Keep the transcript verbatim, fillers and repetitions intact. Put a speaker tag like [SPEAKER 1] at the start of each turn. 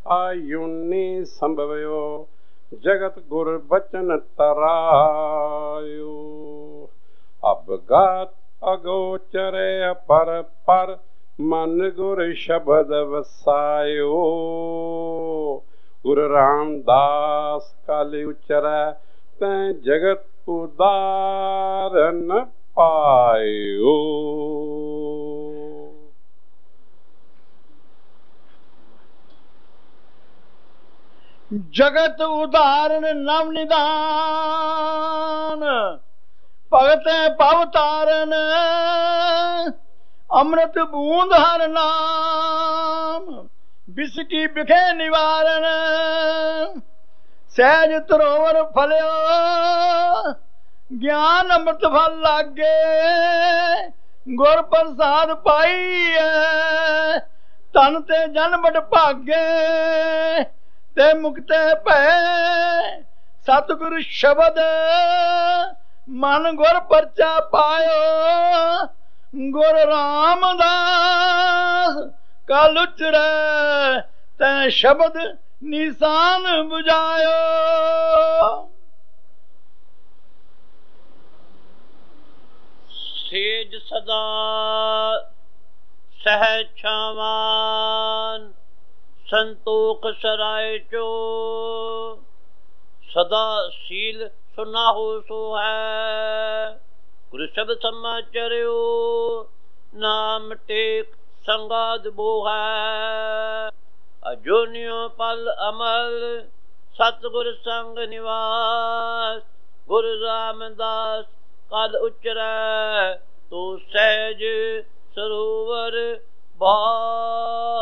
[SPEAKER 1] आयुनी संभव्यो जगत गुर बचन तरायो। अवगात अगोचर पर पर मन गुर शब्द वसायो। गुरु रामदास कल उचरै तैं जगत उदारन पायो।
[SPEAKER 2] जगत उदाहरण नव निदान भगत भव तारन अमृत बूंद हर नाम बिसकी बिखे निवारण। सहज तरोवर फलियो ज्ञान अमृत फल लागे गुर प्रसाद पाई तन ते जन बड़ भागे ते मुक्ते भै सतगुरु शब्द मन गुर परचा पायो। गुरु रामदास कल उचरै तै शब्द निशान बुझायो।
[SPEAKER 3] सेज सदा सहज छावान संतोख सराय चो। सदा सील सुनाहो सो है गुरु शब्द समाचर्यो। नाम टेक संगाद बो है अजोनियो पल अमल सतगुर संग निवास। गुरु रामदास कल उचरै तो सहज सरोवर भास।